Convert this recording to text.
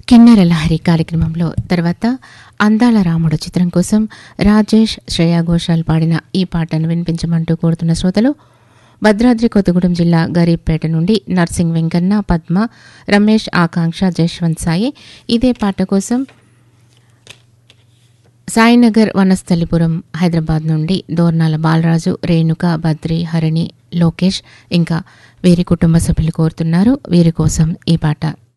కిన్నెర లహరి కార్యక్రమంలో తర్వాత అందాల రాముడు చిత్రం కోసం రాజేష్ శ్రేయా ఘోషాల్ పాడిన ఈ పాటను వినిపించమంటూ కోరుతున్న శ్రోతలు భద్రాద్రి కొత్తగూడెం జిల్లా గరీబ్పేట నుండి నర్సింగ్ వెంకన్న, పద్మ, రమేష్, ఆకాంక్ష, జశ్వంత్ సాయి. ఇదే పాట కోసం సాయినగర్, వనస్థలిపురం, హైదరాబాద్ నుండి దోర్నాల బాలరాజు, రేణుక, బద్రి, హరిణి, లోకేష్ ఇంకా వీరి కుటుంబ సభ్యులు కోరుతున్నారు. వీరి కోసం ఈ పాట.